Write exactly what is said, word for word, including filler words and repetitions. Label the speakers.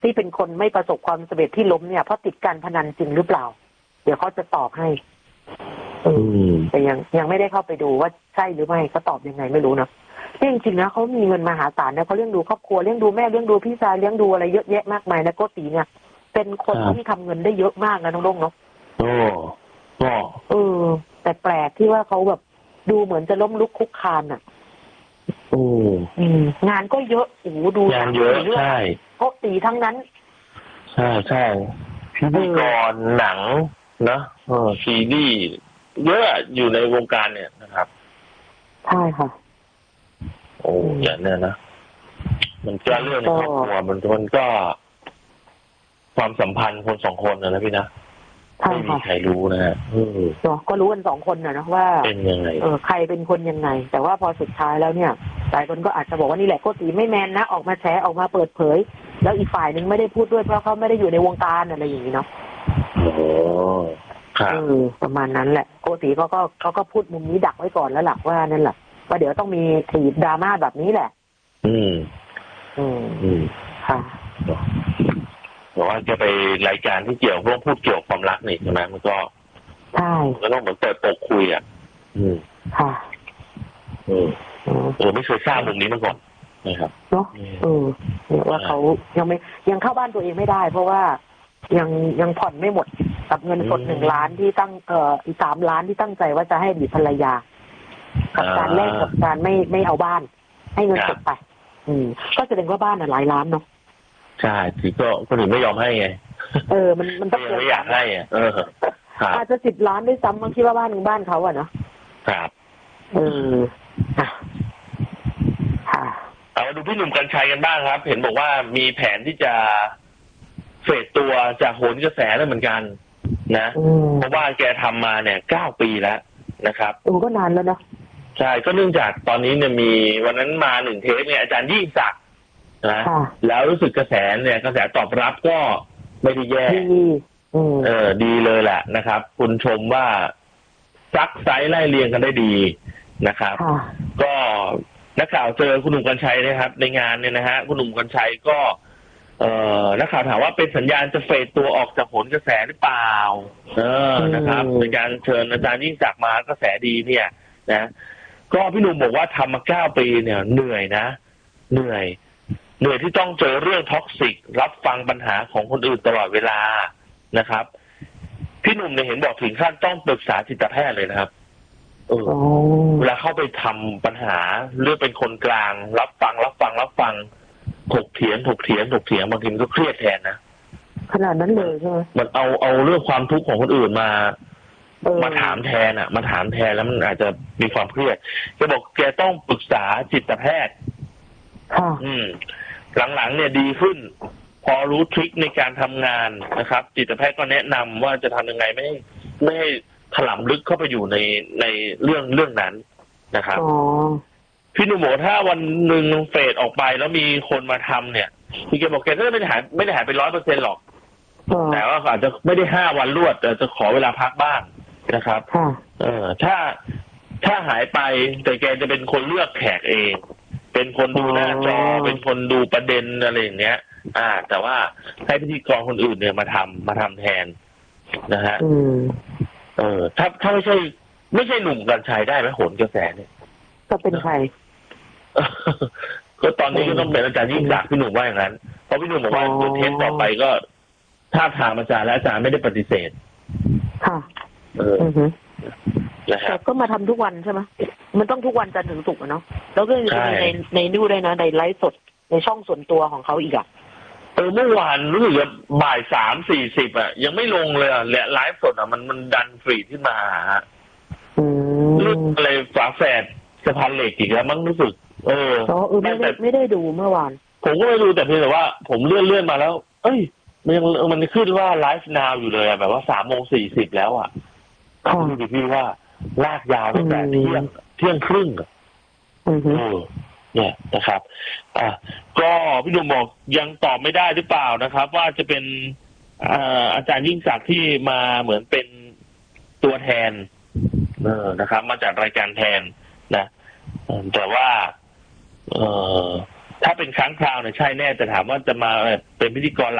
Speaker 1: ที่เป็นคนไม่ประสบความสำเร็จที่ล้มเนี่ยเพราะติดการพนันจริงหรือเปล่าเดี๋ยวเขาจะตอบให้เออแต่ยังยังไม่ได้เข้าไปดูว่าใช่หรือไม่เขาตอบยังไงไม่รู้นะจริงๆนะเขามีเงินมหาศาลนะเขาเลี้ยงดูครอบครัวเลี้ยงดูแม่เลี้ยงดูพี่ชายเลี้ยงดูอะไรเยอะแยะมากมายนะโกติเนี่ยเป็นคนที่ทำเงินได้เยอะมากนะน้องดงเนาะ
Speaker 2: โอ้ก็
Speaker 1: เออแต่แปลกที่ว่าเขาแบบดูเหมือนจะล้มลุกคุกคานอ่ะ
Speaker 2: โอ้
Speaker 1: งานก็เยอะโอ้ดู
Speaker 2: งานเยอะใช่
Speaker 1: โกติทั้งนั้น
Speaker 2: ใช่ใช่พิธีกรหนังนะเออซีรีส์เยอะอยู่ในวงการเนี่ยนะครับ
Speaker 1: ใช่ค่ะ
Speaker 2: โอ้อย่างนี้นะมันก็เรื่องในครอบครัวมันมันก็ความสัมพันธ์คนสองคนนะนะพี่นะไม่มีใครรู้นะฮะ
Speaker 1: ก็รู้กันสองคนนะนะว่า
Speaker 2: เป็นยังไง
Speaker 1: เออใครเป็นคนยังไงแต่ว่าพอสุดท้ายแล้วเนี่ยหลายคนก็อาจจะบอกว่านี่แหละโกติไม่แมนนะออกมาแฉออกมาเปิดเผยแล้วอีกฝ่ายหนึ่งไม่ได้พูดด้วยเพราะเขาไม่ได้อยู่ในวงการอะไรอย่างนี้เนาะ
Speaker 2: โอ้ครับ
Speaker 1: ประมาณนั้นแหละโกติเขาก็เขาก็พูดมุมนี้ดักไว้ก่อนแล้วหลักว่านั่นแหละว่าเดี๋ยวต้องมีถีบดราม่าแบบนี้แหละ
Speaker 2: อืม
Speaker 1: อืมอืมค่ะ
Speaker 2: บอกว่าจะไปรายการที่เกี่ยวเรื่องพูดเกี่ยวความรักนี่ใช่ไหมมันก็
Speaker 1: ใช่
Speaker 2: ก็ต้องเหมือนเปิดปกคุยอ่ะอืม
Speaker 1: ค่ะ
Speaker 2: อืมเออไม่เคยทราบมุมนี้มาก่อนนะครับ
Speaker 1: เนาะเออเนี่ยว่าเขายังไม่ยังเข้าบ้านตัวเองไม่ได้เพราะว่ายังยังผ่อนไม่หมดกับเงินสดหนึ่งล้านที่ตั้งเอ่ออีกสามล้านที่ตั้งใจว่าจะให้อดีตภรรยากับการแลกกับการไม่ไม่เอาบ้านให้เงินสดไปอืมก็แสดงว่าบ้านอ่ะหลายล้านเนาะ
Speaker 2: ใช่ทีก็คนอื่นไม่ยอมให้ไง
Speaker 1: เออมันมันต้อง
Speaker 2: ไม่อยากให้อ่ะเออ
Speaker 1: อาจจะสิบล้านด้วยซ้ำบางทีว่าบ้านหนึ่งบ้านเขาอ่ะเนาะ
Speaker 2: ครับ
Speaker 1: เออค่ะ
Speaker 2: เอาดูพี่หนุ่มกรรชัยกันบ้างครับเห็นบอกว่ามีแผนที่จะเฟดตัวจากโหนกระแสแล้วเหมือนกันนะเพราะว่าแกทำมาเนี่ยเก้าปีแล้วนะครับ
Speaker 1: โอ้ก็นานแล้วนะ
Speaker 2: ใช่ก็เนื่องจากตอนนี้เนี่ยมีวันนั้นมาหนึ่งเทปเนี่ยอาจารย์ยิ่งศักดิ์นะแล้วรู้สึกกระแสเนี่ยกระแสตอบรับก็ไม่ได้แย่เออดีเลยแหละนะครับคุณชมว่าซักไซส์ไล่เรียงกันได้ดีนะครับก็นักข่าวเจอคุณหนุ่มกรรชัยนะครับในงานเนี่ยนะฮะคุณหนุ่มกรรชัยก็เอ่อนักข่าวถามว่าเป็นสัญญาณจะเฟดตัวออกจากโหนกระแสหรือเปล่าเออนะครับในการเชิญอาจารย์ยิ่งศักดิ์มากระแสดีเนี่ยนะก็พี่หนุ่มบอกว่าทำมาเก้าปีเนี่ยเหนื่อยนะเหนื่อยเหนื่อยที่ต้องเจอเรื่องท็อกซิกรับฟังปัญหาของคนอื่นตลอดเวลานะครับพี่หนุ่มเนี่ยเห็นบอกถึงขั้นต้องปรึกษาจิตแพทย์เลยนะครับเออเวลาเข้าไปทำปัญหาเรื่องเป็นคนกลางรับฟังรับฟังรับฟังถกเถียงถกเถียงถกเถียงบางทีมันก็เครียดแทนนะ
Speaker 1: ขนาดนั้นเลยใช่ไหม
Speaker 2: มันเอาเอาเรื่องความทุกข์ของคนอื่นมามาถามแทนอ่ะมาถามแทนแล้วมันอาจจะมีความเครียดแกบอกแกต้องปรึกษาจิตแพทย์อืมหลังๆเนี่ยดีขึ้นพอรู้ทริคในการทำงานนะครับจิตแพทย์ก็แนะนำว่าจะทำยังไงไม่ให้ไม่ให้ถลำลึกเข้าไปอยู่ในในเรื่องเรื่องนั้นนะครับพี่หนุ่มบอกถ้าวันหนึ่งเฟดออกไปแล้วมีคนมาทำเนี่ยพี่แกบอกแกก็ไม่ได้หายไม่ได้หายไปร้อยเปอร์เซ็นต์หรอกแต่ว่าอาจจะไม่ได้ห้าวันรวดแต่จะขอเวลาพักบ้างนะครับเออถ้าถ้าหายไปแต่แกจะเป็นคนเลือกแขกเองเป็นคนดูหน้าจอเป็นคนดูประเด็นอะไรอย่างเงี้ยอ่าแต่ว่าให้พิธีกรคนอื่นเนี่ยมาทำมาทำแทนนะฮะเออถ้าถ้าไม่ใช่ไม่ใช่หนุ่มกรรชัยได้ไหมโหนกระแสเนี่ย
Speaker 1: ก็เป็นใคร
Speaker 2: ก็ตอนนี้ก็ต้องเป็นอาจารย์ยิ่งศักดิ์พี่หนุ่มว่าอย่างนั้นเพราะพี่หนุ่มบอกว่าเทปต่อไปก็ถ้าถามอาจารย์และอาจารย์ไม่ได้ปฏิเสธ
Speaker 1: ค่ะ
Speaker 2: เออ
Speaker 1: แต่ก็มาทำทุกวันใช่ไหมมันต้องทุกวันจันทร์ถึงศุกร์เนาะแล้วก็จะมีในในนู่นด้วยนะในไลฟ์สดในช่องส่วนตัวของเขาอีกอ่ะ
Speaker 2: เออเมื่อวานรู้สึกว่าบ่ายสามสี่สิบอ่ะยังไม่ลงเลยอ่ะและไลฟ์สดอ่ะมันมันดันฟรีขึ้นมาฮะเรื่องอะไรฝาแฝดสะพานเหล็กอีกแล้วมั้งรู้สึกเออ
Speaker 1: ไม่ได้ไม่ได้ดูเมื่อวาน
Speaker 2: ผมก็ไม่ดูแต่เพียงแต่ว่าผมเลื่อนเลื่อนมาแล้วเอ้ยมันยังมันขึ้นว่าไลฟ์นาวอยู่เลยอ่ะแบบว่าสามโมงสี่สิบแล้วอ่ะคุณดูพี่ว่าลากยาวตั้งแต่เที่ยงเที่ยงครึ่งอ่ะเออเนี่ยนะครับอ่ะก็พี่หนุ่มบอกยังตอบไม่ได้หรือเปล่านะครับว่าจะเป็นอาจารย์ยิ่งศักดิ์ที่มาเหมือนเป็นตัวแทนเออนะครับมาจากรายการแทนนะแต่ว่าเออถ้าเป็นครั้งคราวเนี่ยใช่แน่แต่ถามว่าจะมาเป็นพิธีกร